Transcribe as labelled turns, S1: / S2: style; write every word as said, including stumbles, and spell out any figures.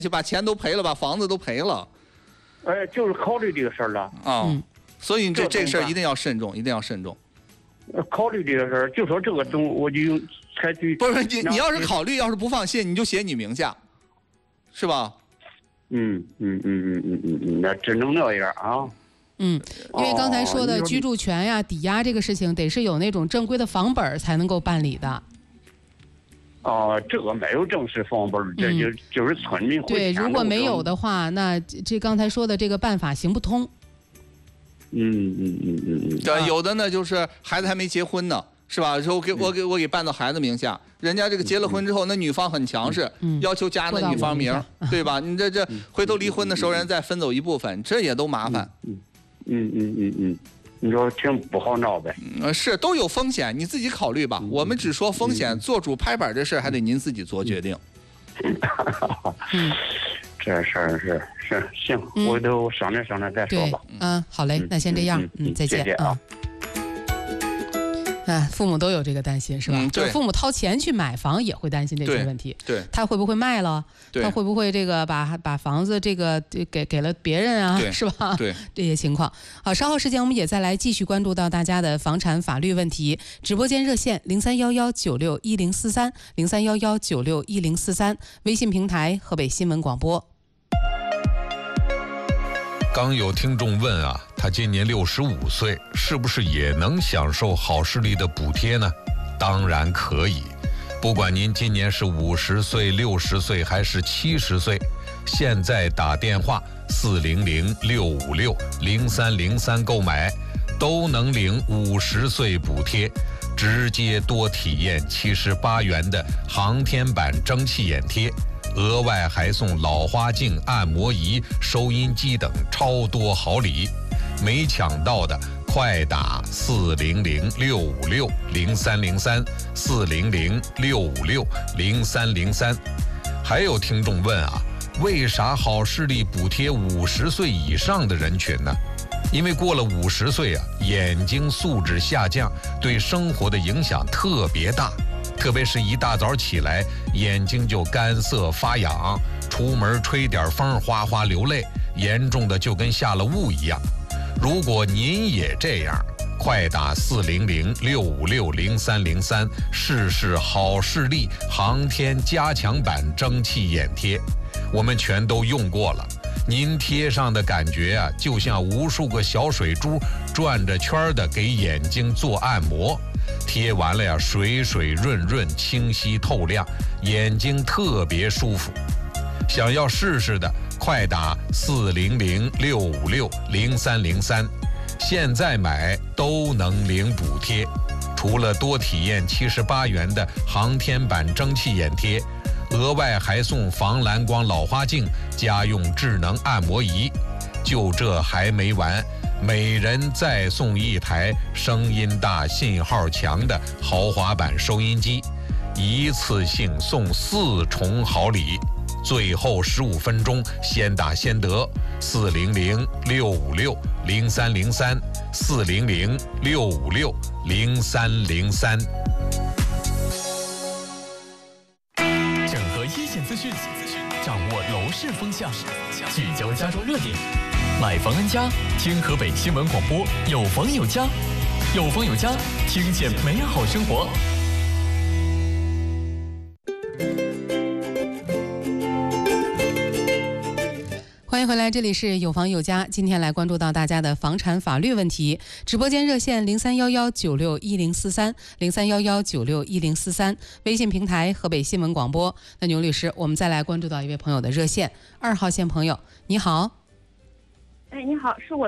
S1: 就把钱都赔了，把房子都赔了。
S2: 哎，就是考虑这个事儿了
S1: 啊、嗯，所以你这这个事儿一定要慎重，一定要慎重。
S2: 考虑这个事儿，就说这个东，我就用采取。
S1: 不是你，你要是考虑，要是不放心，你就写你名下，是吧？
S2: 嗯嗯嗯嗯嗯嗯嗯，那只能那样啊。
S3: 嗯，因为刚才说的居住权呀、抵押这个事情，得是有那种正规的房本才能够办理的。
S2: 哦，这个没有正式房本，这就、嗯、就是村民会。
S3: 对，如果没有的话，那这刚才说的这个办法行不通。
S2: 嗯嗯嗯嗯嗯。
S1: 对，有的呢，就是孩子还没结婚呢，是吧？说我给我给我给办到孩子名下，人家这个结了婚之后，那女方很强势，
S3: 嗯、
S1: 要求加那女方名，对吧？你这这回头离婚的时候，人再分走一部分，这也都麻烦。
S2: 嗯嗯嗯嗯嗯。你说挺不好闹呗？
S1: 嗯，是都有风险，你自己考虑吧。嗯、我们只说风险，嗯、做主拍板这事还得您自己做决定。
S3: 嗯，
S2: 这事儿是是行，嗯、我都商量商量再说吧。
S3: 嗯，好嘞，那先这样，嗯，嗯再见，
S2: 谢谢啊。
S3: 哎，父母都有这个担心，是吧？
S1: 嗯、
S3: 就是父母掏钱去买房，也会担心这些问题。
S1: 对，对
S3: 他会不会卖了？他会不会这个把把房子这个给给了别人啊？是吧？
S1: 对，
S3: 这些情况。好，稍后时间我们也再来继续关注到大家的房产法律问题。直播间热线零三幺幺九六一零四三零三幺幺九六一零四三，微信平台河北新闻广播。
S4: 刚有听众问啊，他今年六十五岁，是不是也能享受好视力的补贴呢？当然可以，不管您今年是五十岁、六十岁还是七十岁，现在打电话四零零六五六零三零三购买，都能领五十岁补贴，直接多体验七十八元的航天版蒸汽眼贴。额外还送老花镜、按摩仪、收音机等超多好礼，没抢到的快打四零零六五六零三零三四零零六五六零三零三。还有听众问啊，为啥好视力补贴五十岁以上的人群呢？因为过了五十岁啊，眼睛素质下降，对生活的影响特别大。特别是一大早起来，眼睛就干涩发痒，出门吹点风哗哗流泪，严重的就跟下了雾一样。如果您也这样，快打四零零六五六零三零三试试好视力航天加强版蒸汽眼贴，我们全都用过了。您贴上的感觉啊，就像无数个小水珠转着圈的给眼睛做按摩。贴完了呀，水水润润，清晰透亮，眼睛特别舒服。想要试试的，快打四零零六五六零三零三，现在买都能领补贴。除了多体验七十八元的航天版蒸汽眼贴，额外还送防蓝光老花镜、家用智能按摩仪。就这还没完，每人再送一台声音大、信号强的豪华版收音机，一次性送四重好礼。最后十五分钟先打先得，四零零六五六零三零三四零零六五六零三零三。
S5: 整合一线资讯，掌握楼市风向，聚焦家中热点。买房安家，听河北新闻广播，有房有家，有房有家，听见美好生活。
S3: 欢迎回来，这里是有房有家。今天来关注到大家的房产法律问题。直播间热线零三幺幺九六一零四三零三幺幺九六一零四三，微信平台河北新闻广播。那牛律师，我们再来关注到一位朋友的热线，二号线朋友，你好。
S6: 哎，你好，是我